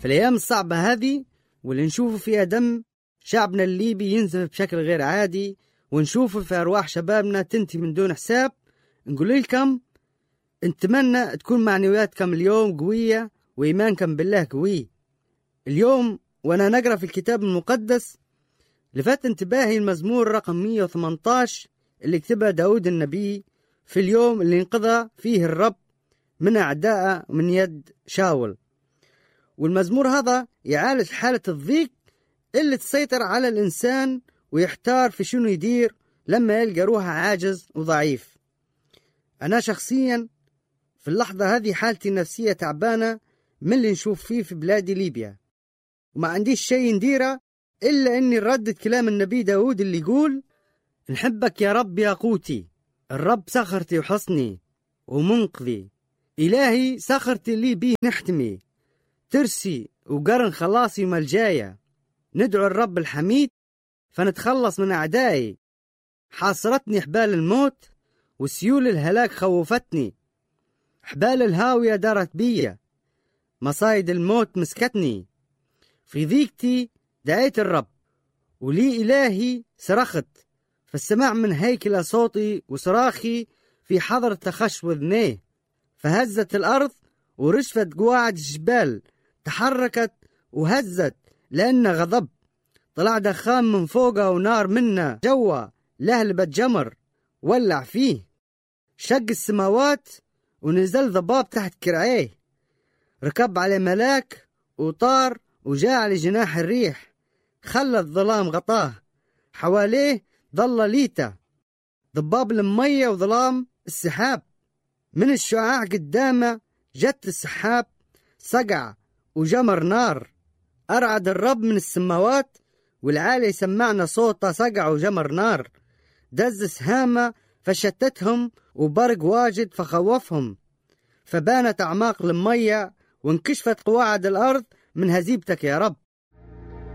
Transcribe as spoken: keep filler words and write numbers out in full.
في الأيام الصعبة هذه واللي نشوفوا فيها دم شعبنا الليبي ينزف بشكل غير عادي، ونشوفوا في أرواح شبابنا تنتهي من دون حساب، نقول لكم نتمنى تكون معنوياتكم اليوم قوية وإيمانكم بالله قوي. اليوم وأنا نقرأ في الكتاب المقدس لفت انتباهي المزمور رقم مئة وثمانية عشر اللي كتبه داود النبي في اليوم اللي انقذ فيه الرب من أعداء من يد شاول. والمزمور هذا يعالج حالة الضيق اللي تسيطر على الإنسان ويحتار في شنو يدير لما يلقى روحه عاجز وضعيف. أنا شخصيا في اللحظة هذه حالتي النفسية تعبانة من اللي نشوف فيه في بلادي ليبيا، وما عنديش شيء نديره إلا أني ردد كلام النبي داود اللي يقول: نحبك يا رب يا قوتي، الرب سخرتي وحصني ومنقذي، إلهي سخرتي اللي بيه نحتمي، ترسي وقرن خلاصي ملجايا، ندعو الرب الحميد فنتخلص من أعدائي، حاصرتني حبال الموت وسيول الهلاك خوفتني، حبال الهاوية دارت بيا، مصايد الموت مسكتني، في ضيقتي دعيت الرب ولي إلهي صرخت، فالسماع من هيكل صوتي وصراخي في حضرة خشب وذنيه، فهزت الأرض ورشفت قواعد الجبال، تحركت وهزت لأن غضب، طلع دخان من فوقها ونار منا جوا لهلبت جمر ولع فيه، شق السماوات ونزل ضباب تحت كرعيه، ركب على ملاك وطار وجاء على جناح الريح، خلى الظلام غطاه، حواليه ظل ليتا ضباب المية وظلام السحاب، من الشعاع قدامه جت السحاب، سقع وجمر نار، أرعد الرب من السماوات والعالي سمعنا صوته، سقع وجمر نار، دز سهامة فشتتهم وبرق واجد فخوفهم، فبانت أعماق المية وانكشفت قواعد الأرض من هزيبتك يا رب.